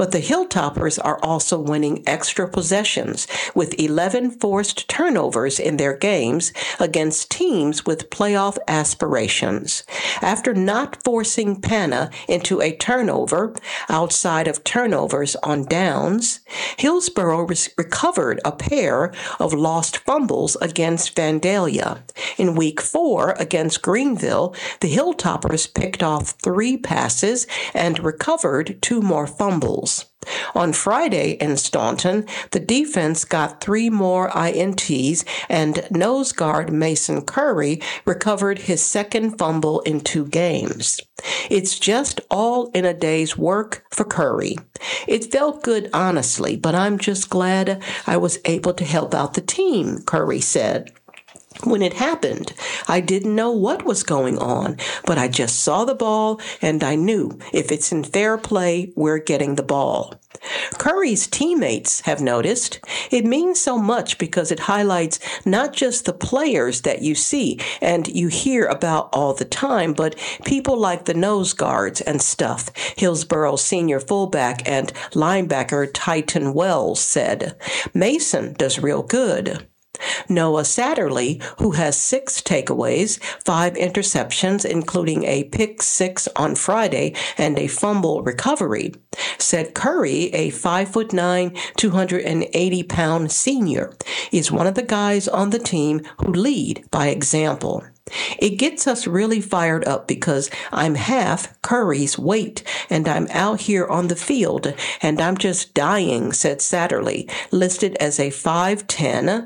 But the Hilltoppers are also winning extra possessions with 11 forced turnovers in their games against teams with playoff aspirations. After not forcing Pana into a turnover outside of turnovers on downs, Hillsborough recovered a pair of lost fumbles against Vandalia. In Week 4 against Greenville, the Hilltoppers picked off 3 passes and recovered 2 more fumbles. On Friday in Staunton, the defense got 3 more INTs, and nose guard Mason Curry recovered his second fumble in 2 games. It's just all in a day's work for Curry. It felt good, honestly, but I'm just glad I was able to help out the team, Curry said. When it happened, I didn't know what was going on, but I just saw the ball and I knew if it's in fair play, we're getting the ball. Curry's teammates have noticed. It means so much because it highlights not just the players that you see and you hear about all the time, but people like the nose guards and stuff, Hillsborough senior fullback and linebacker Titan Wells said. Mason does real good. Noah Satterley, who has 6 takeaways, 5 interceptions, including a pick 6 on Friday and a fumble recovery, said Curry, a 5'9", 280-pound senior, is one of the guys on the team who lead by example. It gets us really fired up because I'm half Curry's weight and I'm out here on the field and I'm just dying, said Satterley, listed as a 5'10",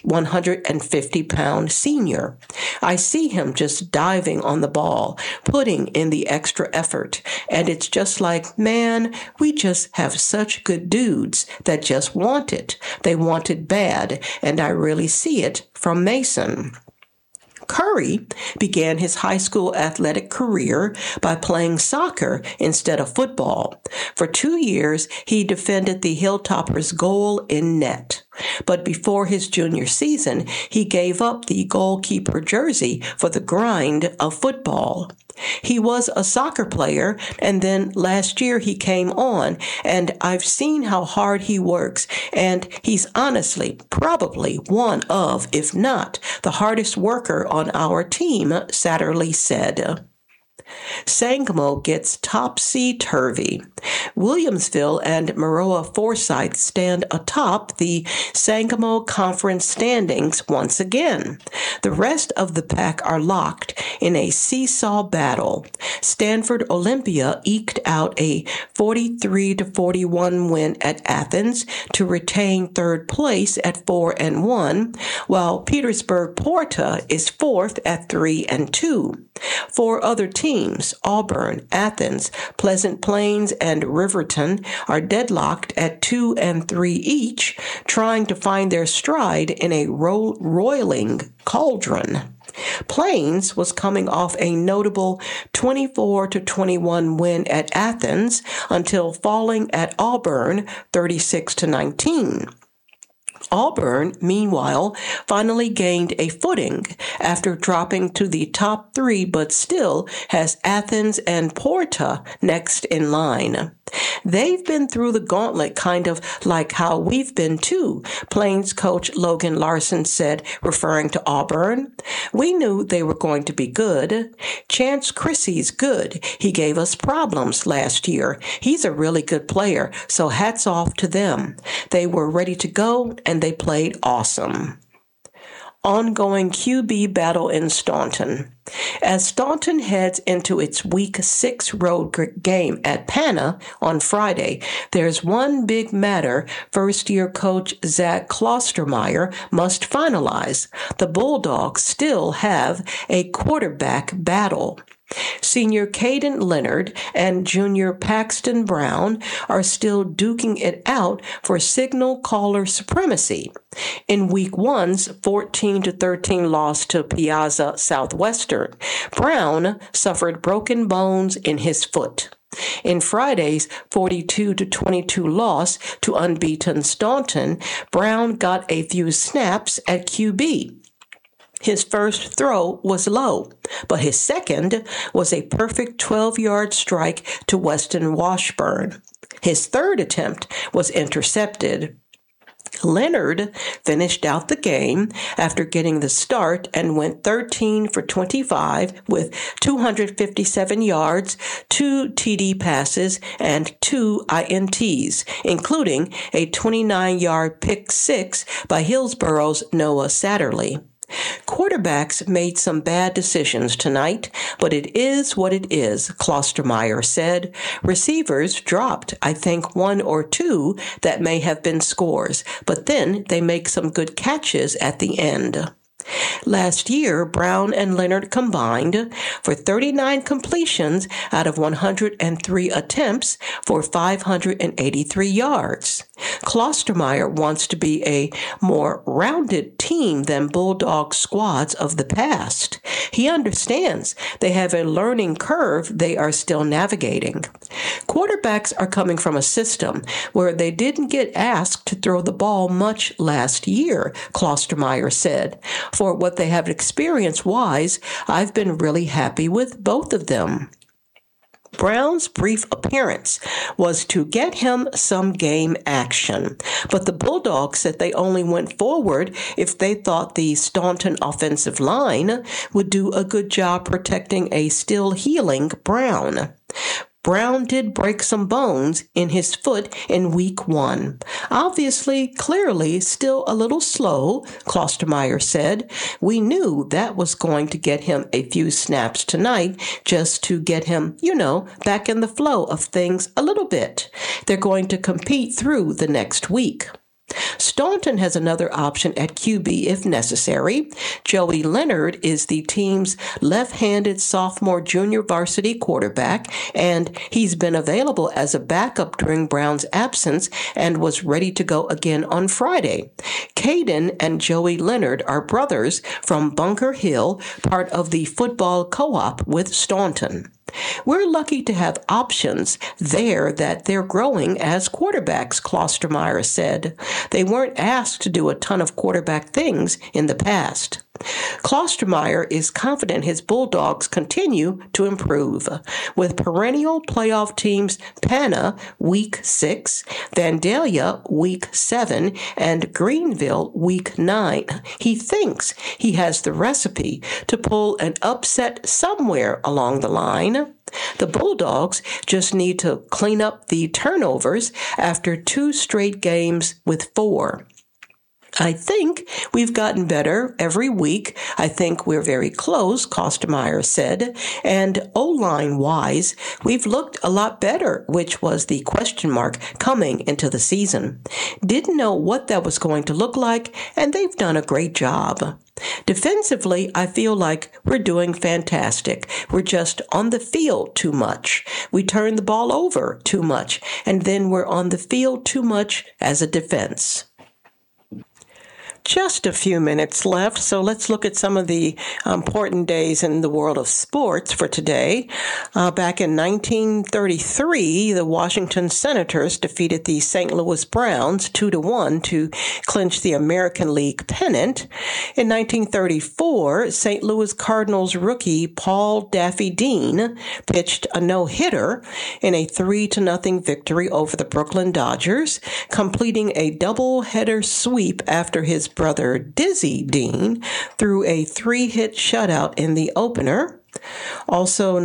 150-pound senior. I see him just diving on the ball, putting in the extra effort, and it's just like, man, we just have such good dudes that just want it. They want it bad, and I really see it from Mason. Curry began his high school athletic career by playing soccer instead of football. For 2 years, he defended the Hilltoppers' goal in net. But before his junior season, he gave up the goalkeeper jersey for the grind of football. He was a soccer player, and then last year he came on, and I've seen how hard he works, and he's honestly probably one of, if not, the hardest worker on our team, Satterley said. Sangamo gets topsy-turvy. Williamsville and Maroa Forsyth stand atop the Sangamo Conference standings once again. The rest of the pack are locked in a seesaw battle. Stanford Olympia eked out a 43-41 win at Athens to retain third place at 4-1, while Petersburg Porta is fourth at 3-2. 4 other teams, Auburn, Athens, Pleasant Plains, and Riverton, are deadlocked at 2 and 3 each, trying to find their stride in a roiling cauldron. Plains was coming off a notable 24-21 win at Athens until falling at Auburn 36-19. Auburn, meanwhile, finally gained a footing after dropping to the top 3, but still has Athens and Porta next in line. They've been through the gauntlet kind of like how we've been too, Plains coach Logan Larson said, referring to Auburn. We knew they were going to be good. Chance Chrissy's good. He gave us problems last year. He's a really good player, so hats off to them. They were ready to go, and they played awesome. Ongoing QB battle in Staunton. As Staunton heads into its Week 6 road game at Pana on Friday, there's one big matter first-year coach Zach Klostermeyer must finalize. The Bulldogs still have a quarterback battle. Senior Caden Leonard and junior Paxton Brown are still duking it out for signal caller supremacy. In Week 1's 14-13 loss to Piazza Southwestern, Brown suffered broken bones in his foot. In Friday's 42-22 loss to unbeaten Staunton, Brown got a few snaps at QB. His first throw was low, but his second was a perfect 12-yard strike to Weston Washburn. His third attempt was intercepted. Leonard finished out the game after getting the start and went 13 for 25 with 257 yards, 2 TD passes, and 2 INTs, including a 29-yard pick six by Hillsboro's Noah Satterley. Quarterbacks made some bad decisions tonight, but it is what it is, Klostermeyer said. Receivers dropped, I think, 1 or 2 that may have been scores, but then they make some good catches at the end. Last year, Brown and Leonard combined for 39 completions out of 103 attempts for 583 yards. Klostermeyer wants to be a more rounded team than Bulldog squads of the past. He understands they have a learning curve they are still navigating. Quarterbacks are coming from a system where they didn't get asked to throw the ball much last year, Klostermeyer said. For what they have experience-wise, I've been really happy with both of them. Brown's brief appearance was to get him some game action, but the Bulldogs said they only went forward if they thought the Staunton offensive line would do a good job protecting a still healing Brown. Brown did break some bones in his foot in week 1. Obviously, clearly, still a little slow, Klostermeyer said. We knew that was going to get him a few snaps tonight just to get him, back in the flow of things a little bit. They're going to compete through the next week. Staunton has another option at QB if necessary. Joey Leonard is the team's left-handed sophomore junior varsity quarterback, and he's been available as a backup during Brown's absence and was ready to go again on Friday. Caden and Joey Leonard are brothers from Bunker Hill, part of the football co-op with Staunton. We're lucky to have options there that they're growing as quarterbacks, Klostermeyer said. They weren't asked to do a ton of quarterback things in the past. Klostermeyer is confident his Bulldogs continue to improve. With perennial playoff teams Pana Week 6, Vandalia Week 7, and Greenville Week 9, he thinks he has the recipe to pull an upset somewhere along the line. The Bulldogs just need to clean up the turnovers after 2 straight games with 4. I think we've gotten better every week. I think we're very close, Klostermeyer said. And O-line wise, we've looked a lot better, which was the question mark coming into the season. Didn't know what that was going to look like, and they've done a great job. Defensively, I feel like we're doing fantastic. We're just on the field too much. We turn the ball over too much, and then we're on the field too much as a defense. Just a few minutes left, so let's look at some of the important days in the world of sports for today. Back in 1933, the Washington Senators defeated the St. Louis Browns 2-1 to clinch the American League pennant. In 1934, St. Louis Cardinals rookie Paul Daffy Dean pitched a no-hitter in a 3-0 victory over the Brooklyn Dodgers, completing a double-header sweep after his brother Dizzy Dean threw a 3-hit shutout in the opener. Also,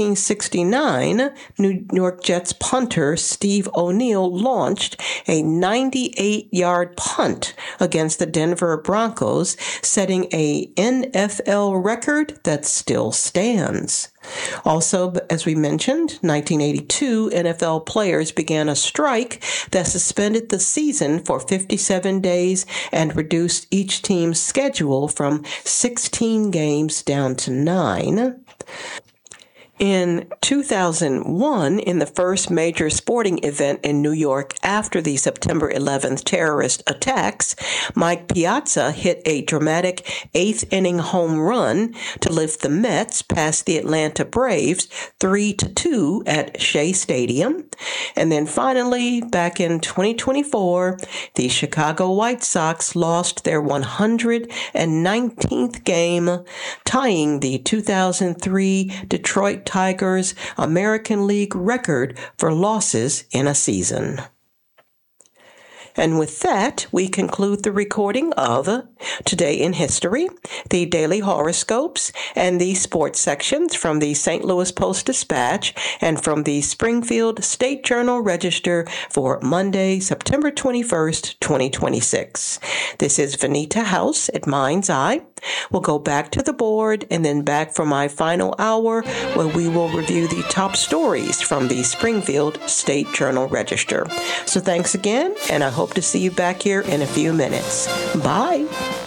1969, New York Jets punter Steve O'Neill launched a 98-yard punt against the Denver Broncos, setting a NFL record that still stands. Also, as we mentioned, 1982 NFL players began a strike that suspended the season for 57 days and reduced each team's schedule from 16 games down to 9. In 2001, in the first major sporting event in New York after the September 11th terrorist attacks, Mike Piazza hit a dramatic 8th-inning home run to lift the Mets past the Atlanta Braves 3-2 at Shea Stadium. And then finally, back in 2024, the Chicago White Sox lost their 119th game, tying the 2003 Detroit Tigers' American League record for losses in a season. And with that, we conclude the recording of Today in History, the daily horoscopes, and the sports sections from the St. Louis Post-Dispatch and from the Springfield State Journal-Register for Monday, September 21st, 2026. This is Vanita House at Mind's Eye. We'll go back to the board and then back for my final hour where we will review the top stories from the Springfield State Journal-Register. So thanks again, and I hope to see you back here in a few minutes. Bye.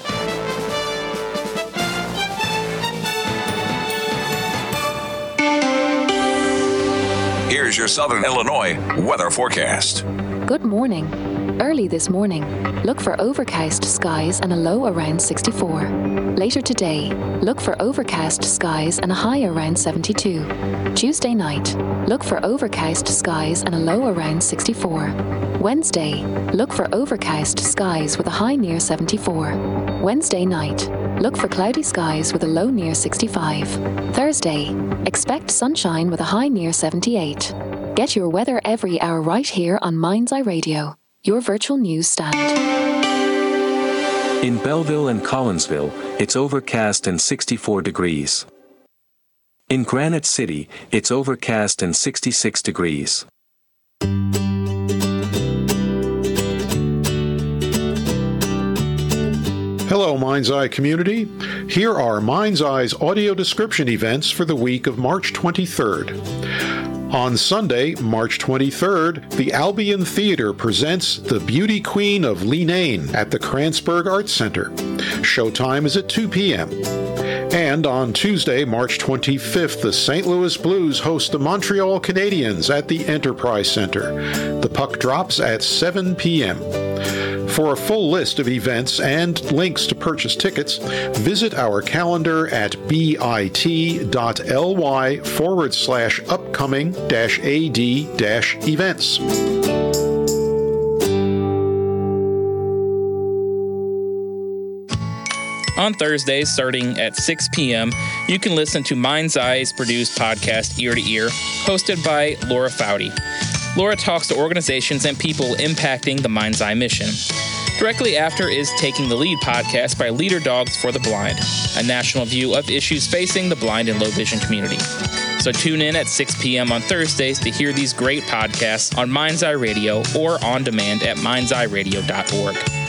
Here's your Southern Illinois weather forecast. Good morning. Early this morning, look for overcast skies and a low around 64. Later today, look for overcast skies and a high around 72. Tuesday night, look for overcast skies and a low around 64. Wednesday, look for overcast skies with a high near 74. Wednesday night, look for cloudy skies with a low near 65. Thursday, expect sunshine with a high near 78. Get your weather every hour right here on Mind's Eye Radio, your virtual news stand. In Belleville and Collinsville, it's overcast and 64 degrees. In Granite City, it's overcast and 66 degrees. Hello, Mind's Eye community. Here are Mind's Eye's audio description events for the week of March 23rd. On Sunday, March 23rd, the Albion Theater presents The Beauty Queen of Leenane at the Kranzberg Arts Center. Showtime is at 2 p.m. And on Tuesday, March 25th, the St. Louis Blues host the Montreal Canadiens at the Enterprise Center. The puck drops at 7 p.m. For a full list of events and links to purchase tickets, visit our calendar at bit.ly/upcoming-ad-events. On Thursdays, starting at 6 p.m., you can listen to Mind's Eye's produced podcast, Ear to Ear, hosted by Laura Foudy. Laura talks to organizations and people impacting the Mind's Eye mission. Directly after is Taking the Lead podcast by Leader Dogs for the Blind, a national view of issues facing the blind and low vision community. So tune in at 6 p.m. on Thursdays to hear these great podcasts on Mind's Eye Radio or on demand at mindseyeradio.org.